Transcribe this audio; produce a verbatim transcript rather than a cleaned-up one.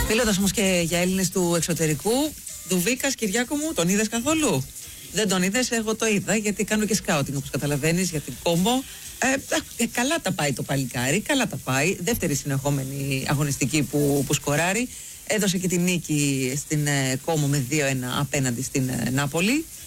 Μιλώντας όμως και για Έλληνες του εξωτερικού, Δουβίκας, Κυριάκο μου, τον είδες καθόλου? Δεν τον είδες? Εγώ το είδα, γιατί κάνω και σκάουτινγκ, όπως καταλαβαίνεις, για την Κόμπο. Ε, ε, καλά τα πάει το παλικάρι, καλά τα πάει. Δεύτερη συνεχόμενη αγωνιστική που, που σκοράρει. Έδωσε και την νίκη στην ε, Κόμπο με δύο ένα απέναντι στην ε, Νάπολη.